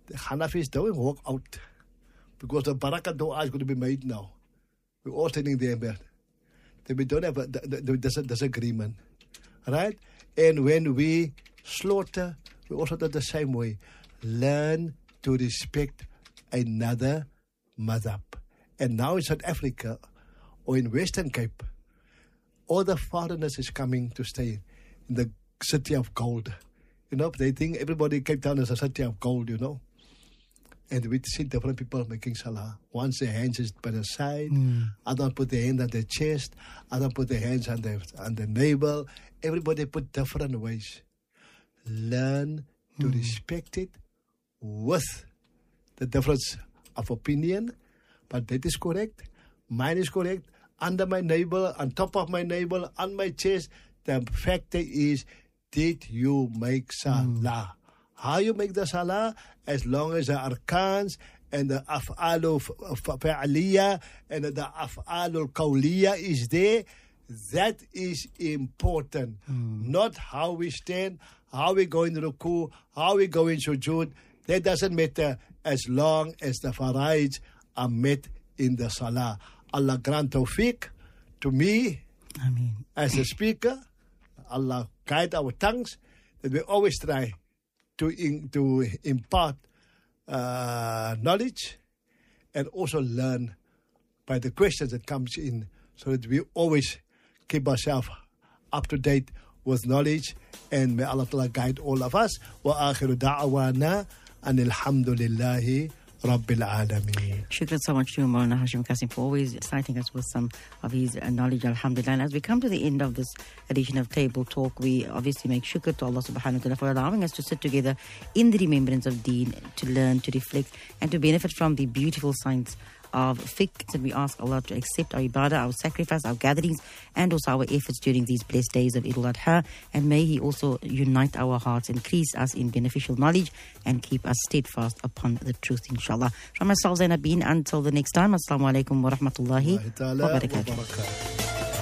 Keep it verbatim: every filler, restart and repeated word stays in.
the Hanafis don't walk out because the Barakah dua is going to be made now. We're all standing there, but we don't have a there's a disagreement, right? And when we slaughter, we also do the same way. Learn to respect another madhab. And now in South Africa or in Western Cape, all the foreigners is coming to stay in the city of gold. You know, they think everybody in Cape Town is a city of gold, you know. And we see different people making salah. Once their hands is by the side, mm. others put their hand on their chest, others put their hands on their, on their navel. Everybody put different ways. Learn to mm. respect it with the difference of opinion, but that is correct. Mine is correct. Under my navel, on top of my navel, on my chest. The factor is, did you make salah? Mm. How you make the salah? As long as the arkans and the af'alu fa'aliyah and the af'alu qawliyah is there, that is important. Mm. Not how we stand, how we go in ruku, how we go in sujood. That doesn't matter as long as the faraids are met in the salah. Allah grant tawfiq to me Ameen. As a speaker. Allah guide our tongues that we always try to in, to impart uh, knowledge and also learn by the questions that comes in, so that we always keep ourselves up to date with knowledge. And may Allah Ta'ala guide all of us. Wa akhiru da'wana anil hamdulillahi Rabbil Alameen. Shukran so much to Maulana Hashim Kasim for always exciting us with some of his uh, knowledge, alhamdulillah. And as we come to the end of this edition of Table Talk, we obviously make shukr to Allah subhanahu wa ta'ala for allowing us to sit together in the remembrance of Deen, to learn, to reflect, and to benefit from the beautiful science of fiqh. And we ask Allah to accept our ibadah, our sacrifice, our gatherings, and also our efforts during these blessed days of Eid al-Adha. And may He also unite our hearts, increase us in beneficial knowledge, and keep us steadfast upon the truth, inshallah. From myself, Zainab Bin, until the next time, Assalamu alaikum wa rahmatullahi wa barakatuh.